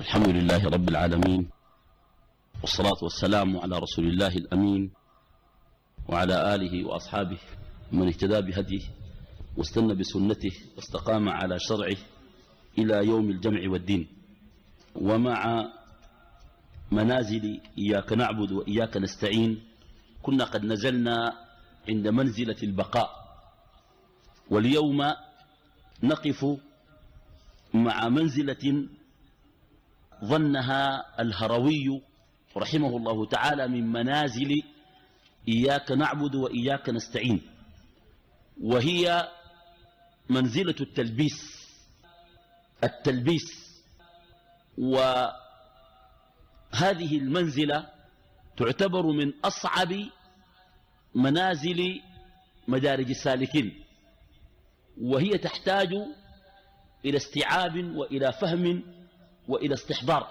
الحمد لله رب العالمين، والصلاة والسلام على رسول الله الأمين وعلى آله وأصحابه من اهتدى بهديه واستنى بسنته واستقام على شرعه إلى يوم الجمع والدين. ومع منازل إياك نعبد وإياك نستعين كنا قد نزلنا عند منزلة البقاء، واليوم نقف مع منزلة ظنها الهروي رحمه الله تعالى من منازل إياك نعبد وإياك نستعين، وهي منزلة التلبيس. وهذه المنزلة تعتبر من أصعب منازل مدارج السالكين، وهي تحتاج إلى استيعاب وإلى فهم وإلى استحضار.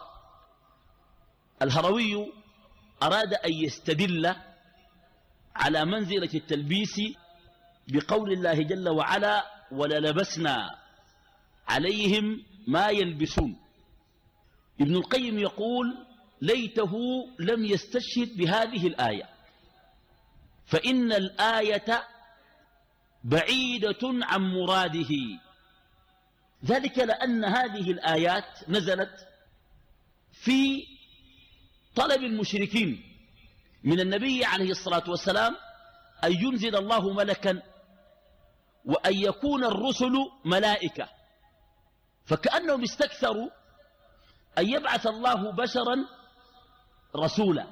الهروي أراد أن يستدل على منزلة التلبيس بقول الله جل وعلا: وللبسنا عليهم ما يلبسون. ابن القيم يقول: ليته لم يستشهد بهذه الآية، فإن الآية بعيدة عن مراده، ذلك لأن هذه الآيات نزلت في طلب المشركين من النبي عليه الصلاة والسلام أن ينزل الله ملكا وأن يكون الرسل ملائكة، فكأنهم استكثروا أن يبعث الله بشرا رسولا،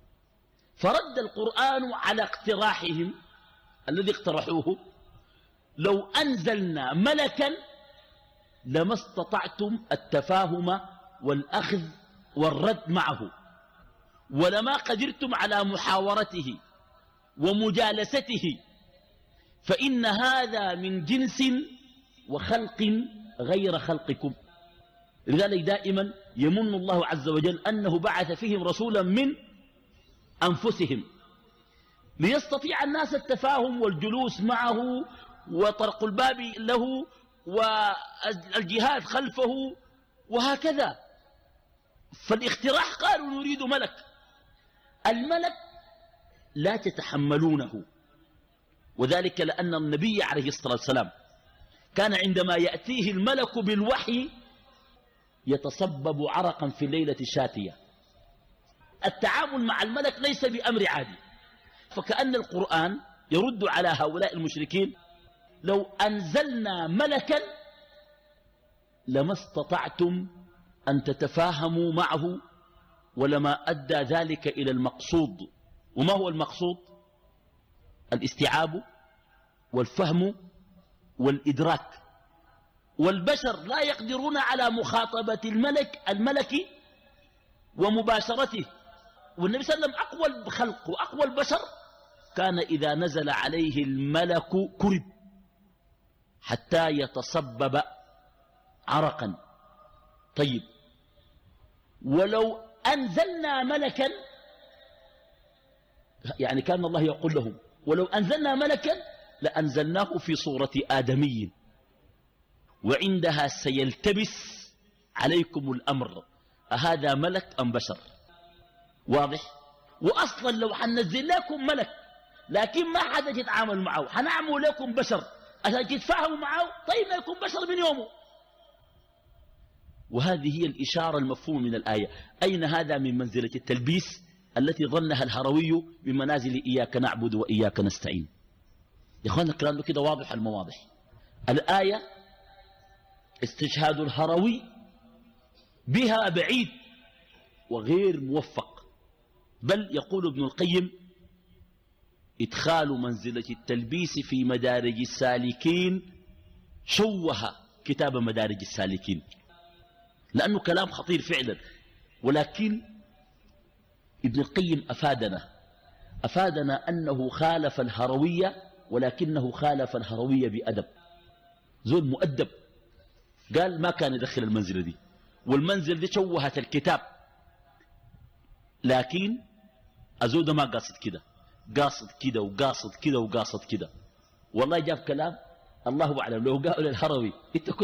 فرد القرآن على اقتراحهم الذي اقترحوه: لو أنزلنا ملكا لما استطعتم التفاهم والأخذ والرد معه، ولما قدرتم على محاورته ومجالسته، فإن هذا من جنس وخلق غير خلقكم. لذلك دائما يمن الله عز وجل أنه بعث فيهم رسولا من أنفسهم ليستطيع الناس التفاهم والجلوس معه وطرق الباب له والجهاد خلفه وهكذا. فالاقتراح قالوا: نريد ملك. الملك لا تتحملونه، وذلك لأن النبي عليه الصلاة والسلام كان عندما يأتيه الملك بالوحي يتصبب عرقا في الليلة الشاتية. التعامل مع الملك ليس بأمر عادي، فكأن القرآن يرد على هؤلاء المشركين: لو أنزلنا ملكا لما استطعتم أن تتفاهموا معه، ولما أدى ذلك إلى المقصود. وما هو المقصود؟ الاستيعاب والفهم والإدراك. والبشر لا يقدرون على مخاطبة الملك ومباشرته. والنبي صلى الله عليه وسلم أقوى الخلق وأقوى البشر كان إذا نزل عليه الملك كرب حتى يتصبب عرقا. طيب، ولو أنزلنا ملكا، يعني كان الله يقول لهم: ولو أنزلنا ملكا لأنزلناه في صورة آدمي، وعندها سيلتبس عليكم الأمر، أهذا ملك أم بشر؟ واضح؟ وأصلا لو حننزل لكم ملك لكن ما حدا يتعامل معه، حنعمل لكم بشر عشان تتفاهموا معه، طيب ما يكون بشر من يومه. وهذه هي الإشارة المفهومة من الآية. أين هذا من منزلة التلبيس التي ظنها الهروي من منازل إياك نعبد وإياك نستعين؟ يا أخوانا الكلام ده كده واضح المواضح. الآية استشهاد الهروي بها بعيد وغير موفق، بل يقول ابن القيم: إدخال منزلة التلبيس في مدارج السالكين شوه كتاب مدارج السالكين، لأنه كلام خطير فعلا. ولكن ابن القيم أفادنا أنه خالف الهروية، ولكنه خالف الهروية بأدب. زول مؤدب قال ما كان يدخل المنزلة دي، والمنزل دي شوهت الكتاب، لكن أزود ما قاصد كده، قاصد كده وقاصد كده وقاصد كده. والله جاب كلام الله أعلم. لو قالوا للهروي: انت